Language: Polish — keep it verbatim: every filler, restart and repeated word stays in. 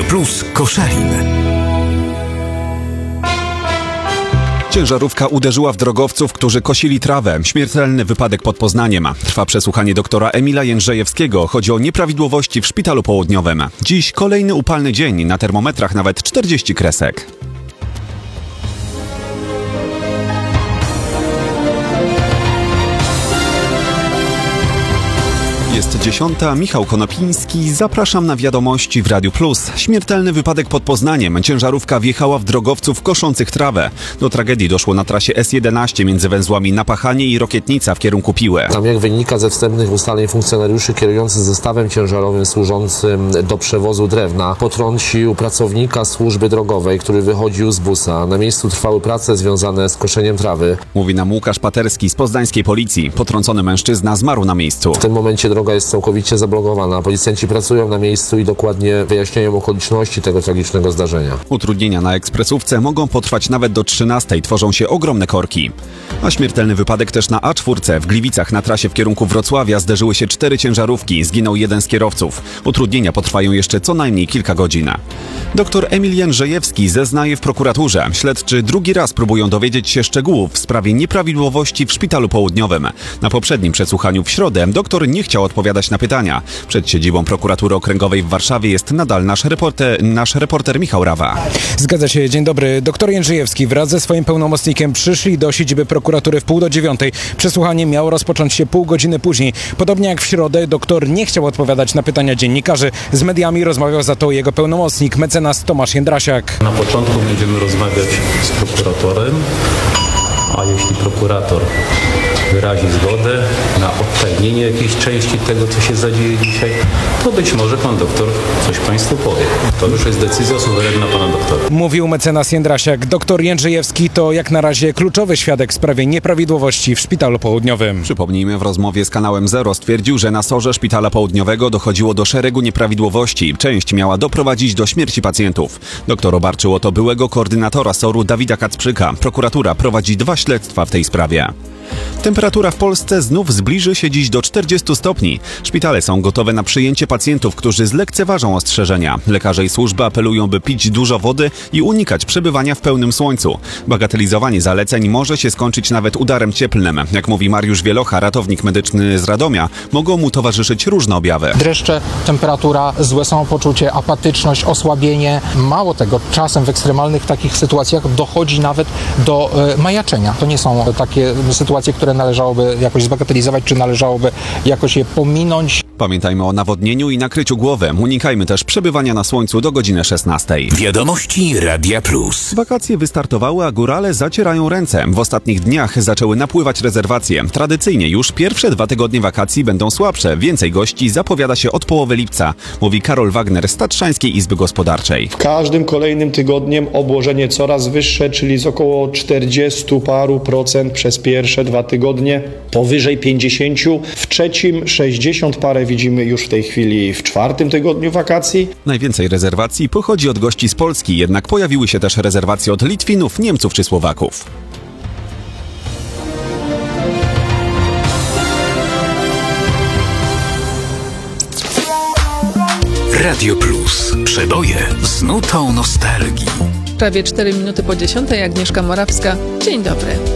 Radio Plus Koszalin. Ciężarówka uderzyła w drogowców, którzy kosili trawę. Śmiertelny wypadek pod Poznaniem. Trwa przesłuchanie doktora Emila Jędrzejewskiego. Chodzi o nieprawidłowości w Szpitalu Południowym. Dziś kolejny upalny dzień. Na termometrach nawet czterdzieści kresek. Jest dziesiąta, Michał Konopiński, zapraszam na wiadomości w Radiu Plus. Śmiertelny wypadek pod Poznaniem. Ciężarówka wjechała w drogowców koszących trawę. Do tragedii doszło na trasie S jedenaście między węzłami Napachanie i Rokietnica w kierunku Piły. Tam, jak wynika ze wstępnych ustaleń, funkcjonariuszy kierujący zestawem ciężarowym służącym do przewozu drewna potrącił pracownika służby drogowej, który wychodził z busa. Na miejscu trwały prace związane z koszeniem trawy. Mówi nam Łukasz Paterski z poznańskiej policji. Potrącony mężczyzna zmarł na miejscu. W tym momencie droga jest całkowicie zablokowana. Policjanci pracują na miejscu i dokładnie wyjaśniają okoliczności tego tragicznego zdarzenia. Utrudnienia na ekspresówce mogą potrwać nawet do trzynastej. Tworzą się ogromne korki. A śmiertelny wypadek też na A cztery. W Gliwicach na trasie w kierunku Wrocławia zderzyły się cztery ciężarówki. Zginął jeden z kierowców. Utrudnienia potrwają jeszcze co najmniej kilka godzin. Doktor Emil Jędrzejewski zeznaje w prokuraturze. Śledczy drugi raz próbują dowiedzieć się szczegółów w sprawie nieprawidłowości w Szpitalu Południowym. Na poprzednim przesłuchaniu w środę doktor nie chciał odpowiadać na pytania. Przed siedzibą prokuratury okręgowej w Warszawie jest nadal nasz reporter, nasz reporter Michał Rawa. Zgadza się, dzień dobry. Doktor Jędrzejewski wraz ze swoim pełnomocnikiem przyszli do siedziby prokuratury w pół do dziewiątej. Przesłuchanie miało rozpocząć się pół godziny później. Podobnie jak w środę, doktor nie chciał odpowiadać na pytania dziennikarzy. Z mediami rozmawiał za to jego pełnomocnik, mecenas Tomasz Jędrasiak. Na początku będziemy rozmawiać z prokuratorem, a jeśli prokurator wyrazi zgodę na odtajnienie jakiejś części tego, co się zadzieje dzisiaj, to być może pan doktor coś państwu powie. To już jest decyzja suwerenna pana doktora. Mówił mecenas Jędrasiak. Doktor Jędrzejewski to jak na razie kluczowy świadek w sprawie nieprawidłowości w Szpitalu Południowym. Przypomnijmy, w rozmowie z kanałem Zero stwierdził, że na sorze Szpitala Południowego dochodziło do szeregu nieprawidłowości. Część miała doprowadzić do śmierci pacjentów. Doktor obarczył o to byłego koordynatora soru Dawida Kacprzyka. Prokuratura prowadzi dwa śledztwa w tej sprawie. Temperatura w Polsce znów zbliży się dziś do czterdziestu stopni. Szpitale są gotowe na przyjęcie pacjentów, którzy zlekceważą ostrzeżenia. Lekarze i służby apelują, by pić dużo wody i unikać przebywania w pełnym słońcu. Bagatelizowanie zaleceń może się skończyć nawet udarem cieplnym. Jak mówi Mariusz Wielocha, ratownik medyczny z Radomia, mogą mu towarzyszyć różne objawy. Dreszcze, temperatura, złe samopoczucie, apatyczność, osłabienie. Mało tego, czasem w ekstremalnych takich sytuacjach dochodzi nawet do e, majaczenia. To nie są takie sytuacje, które należałoby jakoś zbagatelizować, czy należałoby jakoś je pominąć. Pamiętajmy o nawodnieniu i nakryciu głowy. Unikajmy też przebywania na słońcu do godziny szesnastej. Wiadomości Radia Plus. Wakacje wystartowały, a górale zacierają ręce. W ostatnich dniach zaczęły napływać rezerwacje. Tradycyjnie już pierwsze dwa tygodnie wakacji będą słabsze. Więcej gości zapowiada się od połowy lipca, mówi Karol Wagner z Tatrzańskiej Izby Gospodarczej. W każdym kolejnym tygodniem obłożenie coraz wyższe, czyli z około czterdziestu paru procent przez pierwsze dwa tygodnie, powyżej pięćdziesięciu. W trzecim sześćdziesiąt parę widzimy już w tej chwili w czwartym tygodniu wakacji. Najwięcej rezerwacji pochodzi od gości z Polski, jednak pojawiły się też rezerwacje od Litwinów, Niemców czy Słowaków. Radio Plus. Przeboje z nutą nostalgii. Prawie cztery minuty po dziesiątej. Agnieszka Morawska. Dzień dobry.